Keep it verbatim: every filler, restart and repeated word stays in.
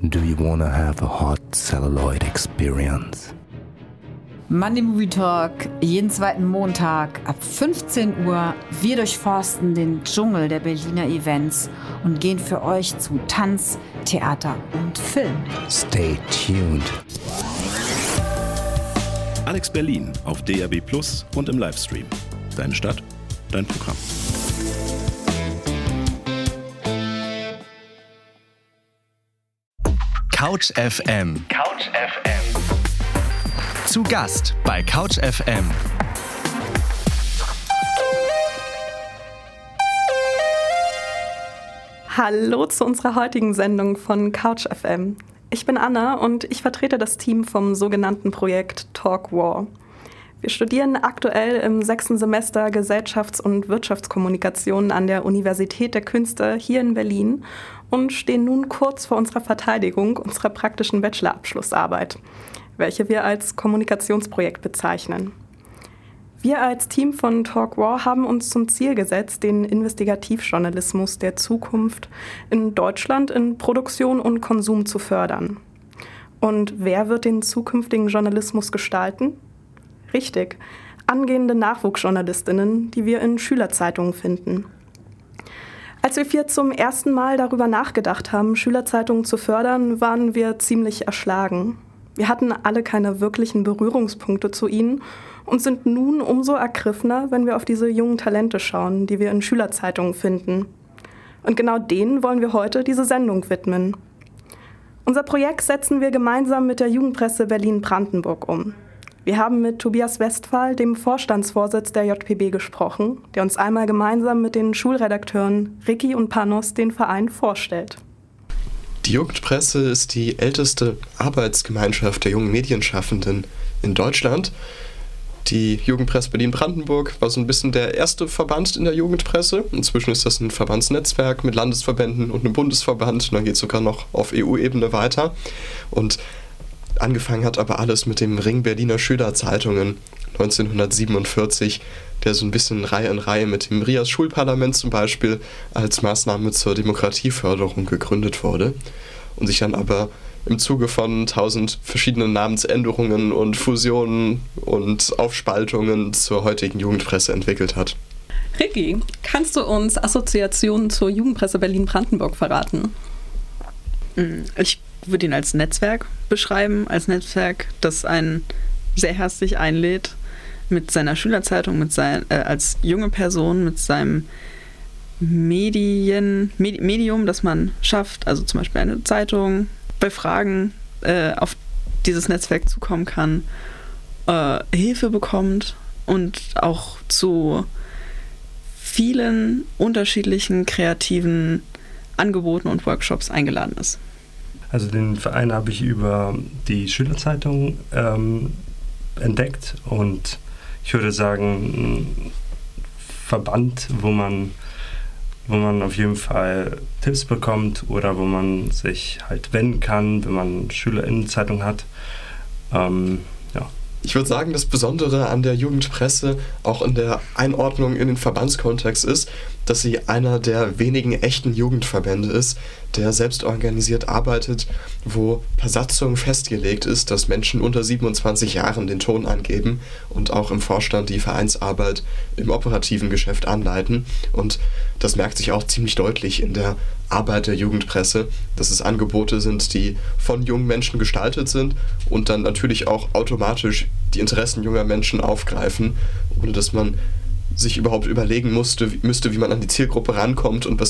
Do you wanna have a hot celluloid experience? Monday Movie Talk, jeden zweiten Montag ab fünfzehn Uhr. Wir durchforsten den Dschungel der Berliner Events und gehen für euch zu Tanz, Theater und Film. Stay tuned. Alex Berlin auf D A B Plus und im Livestream. Deine Stadt, dein Programm. Couch F M. Couch F M. Zu Gast bei Couch F M. Hallo zu unserer heutigen Sendung von Couch F M. Ich bin Anna und ich vertrete das Team vom sogenannten Projekt Talk War. Wir studieren aktuell im sechsten Semester Gesellschafts- und Wirtschaftskommunikation an der Universität der Künste hier in Berlin und stehen nun kurz vor unserer Verteidigung unserer praktischen Bachelorabschlussarbeit, welche wir als Kommunikationsprojekt bezeichnen. Wir als Team von Talk War haben uns zum Ziel gesetzt, den Investigativjournalismus der Zukunft in Deutschland in Produktion und Konsum zu fördern. Und wer wird den zukünftigen Journalismus gestalten? Richtig, angehende Nachwuchsjournalistinnen, die wir in Schülerzeitungen finden. Als wir vier zum ersten Mal darüber nachgedacht haben, Schülerzeitungen zu fördern, waren wir ziemlich erschlagen. Wir hatten alle keine wirklichen Berührungspunkte zu ihnen und sind nun umso ergriffener, wenn wir auf diese jungen Talente schauen, die wir in Schülerzeitungen finden. Und genau denen wollen wir heute diese Sendung widmen. Unser Projekt setzen wir gemeinsam mit der Jugendpresse Berlin-Brandenburg um. Wir haben mit Tobias Westphal, dem Vorstandsvorsitz der J P B, gesprochen, der uns einmal gemeinsam mit den Schulredakteuren Ricky und Panos den Verein vorstellt. Die Jugendpresse ist die älteste Arbeitsgemeinschaft der jungen Medienschaffenden in Deutschland. Die Jugendpresse Berlin-Brandenburg war so ein bisschen der erste Verband in der Jugendpresse. Inzwischen ist das ein Verbandsnetzwerk mit Landesverbänden und einem Bundesverband. Und dann geht es sogar noch auf E U-Ebene weiter. Und angefangen hat aber alles mit dem Ring Berliner Schülerzeitungen neunzehnhundertsiebenundvierzig, der so ein bisschen Reihe in Reihe mit dem Rias Schulparlament zum Beispiel als Maßnahme zur Demokratieförderung gegründet wurde und sich dann aber im Zuge von tausend verschiedenen Namensänderungen und Fusionen und Aufspaltungen zur heutigen Jugendpresse entwickelt hat. Ricky, kannst du uns Assoziationen zur Jugendpresse Berlin-Brandenburg verraten? Ich würde ihn als Netzwerk beschreiben, als Netzwerk, das einen sehr herzlich einlädt, mit seiner Schülerzeitung, mit sein, äh, als junge Person, mit seinem Medien, Med- Medium, das man schafft, also zum Beispiel eine Zeitung, bei Fragen äh, auf dieses Netzwerk zukommen kann, äh, Hilfe bekommt und auch zu vielen unterschiedlichen kreativen Angeboten und Workshops eingeladen ist. Also den Verein habe ich über die Schülerzeitung ähm, entdeckt und ich würde sagen, ein Verband, wo man, wo man auf jeden Fall Tipps bekommt oder wo man sich halt wenden kann, wenn man SchülerInnenzeitung hat. Ähm, ja. Ich würde sagen, das Besondere an der Jugendpresse, auch in der Einordnung in den Verbandskontext ist, dass sie einer der wenigen echten Jugendverbände ist, der selbst organisiert arbeitet, wo per Satzung festgelegt ist, dass Menschen unter siebenundzwanzig Jahren den Ton angeben und auch im Vorstand die Vereinsarbeit im operativen Geschäft anleiten. Und das merkt sich auch ziemlich deutlich in der Arbeit der Jugendpresse, dass es Angebote sind, die von jungen Menschen gestaltet sind und dann natürlich auch automatisch die Interessen junger Menschen aufgreifen, ohne dass man sich überhaupt überlegen musste, müsste, wie man an die Zielgruppe rankommt und was